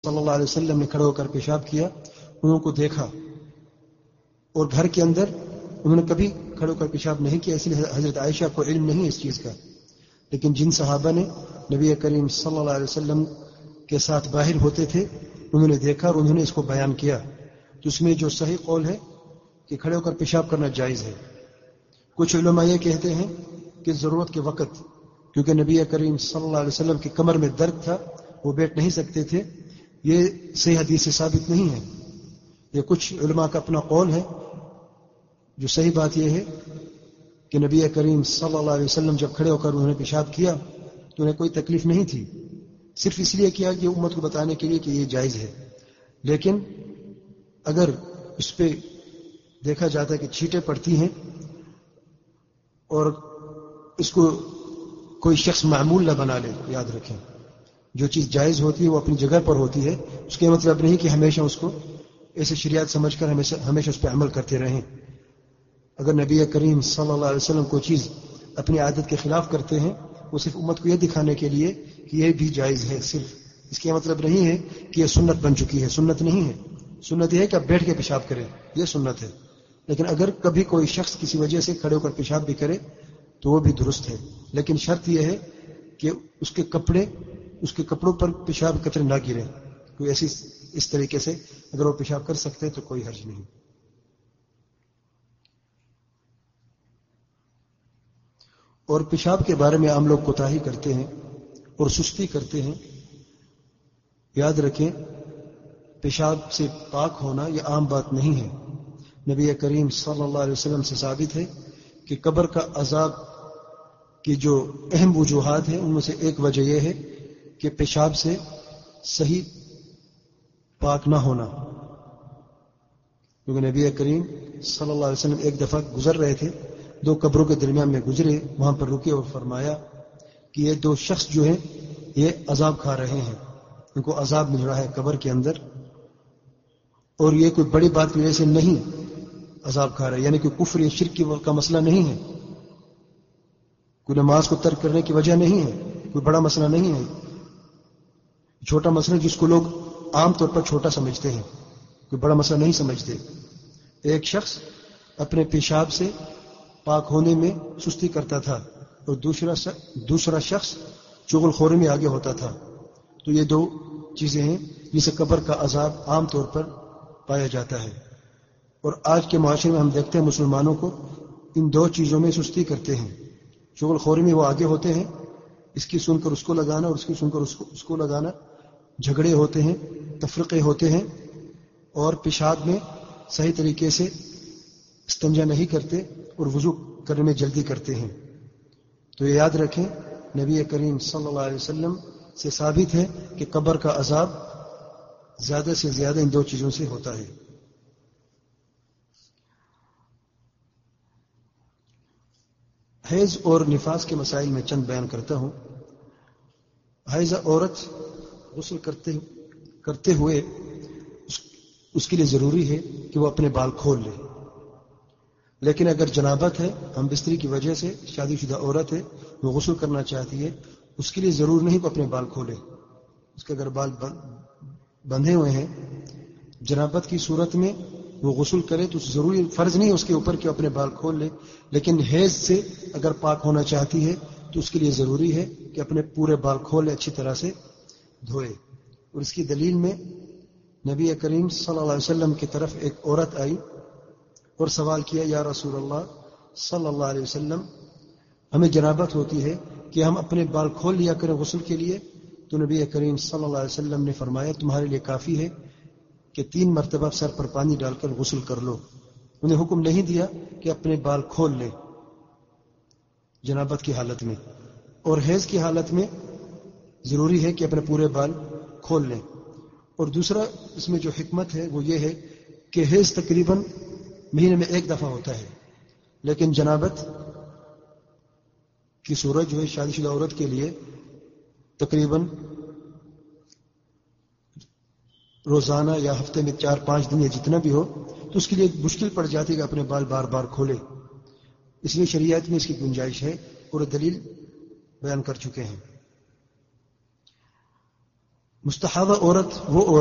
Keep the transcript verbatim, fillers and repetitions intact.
صلی اللہ علیہ وسلم نے کھڑے ہو کر پیشاب کیا، انہوں کو دیکھا، اور گھر کے اندر انہوں نے کبھی کھڑے ہو کر پیشاب نہیں کیا، اس لیے حضرت عائشہ کو علم نہیں ہے اس چیز کا. لیکن جن صحابہ نے نبی کریم صلی اللہ علیہ وسلم کے ساتھ باہر ہوتے تھے انہوں نے دیکھا اور انہوں نے اس کو بیان کیا. تو اس میں جو صحیح قول ہے کہ کھڑے ہو کر پیشاب کرنا جائز ہے. کچھ علماء یہ کہتے ہیں کہ ضرورت کے وقت، کیونکہ نبی کریم صلی اللہ علیہ وسلم کی کمر میں درد تھا، وہ بیٹھ نہیں سکتے تھے، یہ صحیح حدیث سے ثابت نہیں ہے. یہ کچھ علماء کا اپنا قول ہے. جو صحیح بات یہ ہے کہ نبی کریم صلی اللہ علیہ وسلم جب کھڑے ہو کر انہوں نے پیشاب کیا تو انہیں کوئی تکلیف نہیں تھی، صرف اس لیے کیا کہ امت کو بتانے کے لیے کہ یہ جائز ہے. لیکن اگر اس پہ دیکھا جاتا ہے کہ چھینٹیں پڑتی ہیں اور اس کو کوئی شخص معمول نہ بنا لے، یاد رکھیں جو چیز جائز ہوتی ہے وہ اپنی جگہ پر ہوتی ہے، اس کا مطلب نہیں کہ ہمیشہ اس کو ایسے شریعت سمجھ کر ہمیشہ ہمیشہ اس پہ عمل کرتے رہیں. اگر نبی کریم صلی اللہ علیہ وسلم کوئی چیز اپنی عادت کے خلاف کرتے ہیں، وہ صرف امت کو یہ دکھانے کے لیے کہ یہ بھی جائز ہے، صرف اس کا مطلب نہیں ہے کہ یہ سنت بن چکی ہے. سنت نہیں ہے. سنت یہ ہے کہ آپ بیٹھ کے پیشاب کریں، یہ سنت ہے. لیکن اگر کبھی کوئی شخص کسی وجہ سے کھڑے ہو کر پیشاب بھی کرے تو وہ بھی درست ہے. لیکن شرط یہ ہے کہ اس کے کپڑے اس کے کپڑوں پر پیشاب قطرے نہ گریں. کوئی ایسی اس طریقے سے اگر وہ پیشاب کر سکتے تو کوئی حرج نہیں. اور پیشاب کے بارے میں عام لوگ کوتاہی کرتے ہیں اور سستی کرتے ہیں. یاد رکھیں پیشاب سے پاک ہونا یہ عام بات نہیں ہے. نبی کریم صلی اللہ علیہ وسلم سے ثابت ہے کہ قبر کا عذاب کی جو اہم وجوہات ہیں ان میں سے ایک وجہ یہ ہے کہ پیشاب سے صحیح پاک نہ ہونا. کیونکہ نبی کریم صلی اللہ علیہ وسلم ایک دفعہ گزر رہے تھے، دو قبروں کے درمیان میں گزرے، وہاں پر رکے اور فرمایا کہ یہ دو شخص جو ہیں یہ عذاب کھا رہے ہیں، ان کو عذاب مل رہا ہے قبر کے اندر، اور یہ کوئی بڑی بات کی وجہ سے نہیں عذاب کھا رہے، یعنی کوئی کفر یا شرک کا مسئلہ نہیں ہے، کوئی نماز کو ترک کرنے کی وجہ نہیں ہے، کوئی بڑا مسئلہ نہیں ہے، چھوٹا مسئلہ جس کو لوگ عام طور پر چھوٹا سمجھتے ہیں، کوئی بڑا مسئلہ نہیں سمجھتے. ایک شخص اپنے پیشاب سے پاک ہونے میں سستی کرتا تھا اور دوسرا دوسرا شخص چغل خوری میں آگے ہوتا تھا. تو یہ دو چیزیں ہیں جسے قبر کا عذاب عام طور پر پایا جاتا ہے. اور آج کے معاشرے میں ہم دیکھتے ہیں مسلمانوں کو ان دو چیزوں میں سستی کرتے ہیں. چغل خوری میں وہ آگے ہوتے ہیں، اس کی سن کر اس کو لگانا اور اس کی سن کر اس کو اس کو لگانا، جھگڑے ہوتے ہیں، تفرقے ہوتے ہیں، اور پیشاب میں صحیح طریقے سے استنجا نہیں کرتے اور وضو کرنے میں جلدی کرتے ہیں. تو یہ یاد رکھیں نبی کریم صلی اللہ علیہ وسلم سے ثابت ہے کہ قبر کا عذاب زیادہ سے زیادہ ان دو چیزوں سے ہوتا ہے. حیض اور نفاس کے مسائل میں چند بیان کرتا ہوں. حیضہ عورت غسل کرتے کرتے ہوئے اس, اس کے لیے ضروری ہے کہ وہ اپنے بال کھول لے. لیکن اگر جنابت ہے، ہم بستری کی وجہ سے شادی شدہ عورت ہے، وہ غسل کرنا چاہتی ہے، اس کے لیے ضرور نہیں کہ اپنے بال کھولے. اس کے اگر بال بندھے ہوئے ہیں جنابت کی صورت میں وہ غسل کرے تو ضروری فرض نہیں اس کے اوپر کہ اپنے بال کھول لے. لیکن حیض سے اگر پاک ہونا چاہتی ہے تو اس کے لیے ضروری ہے کہ اپنے پورے بال کھول لے، اچھی طرح سے دھوئے. اور اس کی دلیل میں نبی کریم صلی اللہ علیہ وسلم کی طرف ایک عورت آئی اور سوال کیا، یا رسول اللہ صلی اللہ علیہ وسلم، ہمیں جنابت ہوتی ہے کہ ہم اپنے بال کھول لیا کریں غسل کے لیے. تو نبی کریم صلی اللہ علیہ وسلم نے فرمایا تمہارے لیے کافی ہے کہ تین مرتبہ سر پر پانی ڈال کر غسل کر لو. انہیں حکم نہیں دیا کہ اپنے بال کھول لیں جنابت کی حالت میں، اور حیض کی حالت میں ضروری ہے کہ اپنے پورے بال کھول لیں. اور دوسرا اس میں جو حکمت ہے وہ یہ ہے کہ حیض تقریباً مہینے میں ایک دفعہ ہوتا ہے، لیکن جنابت کی صورت جو ہے شادی شدہ عورت کے لیے تقریباً روزانہ یا ہفتے میں چار پانچ دن یا جتنا بھی ہو تو اس کے لیے مشکل پڑ جاتی ہے کہ اپنے بال بار بار کھولے. اس لیے شریعت میں اس کی گنجائش ہے اور دلیل بیان کر چکے ہیں. مستحاضہ عورت وہ عورت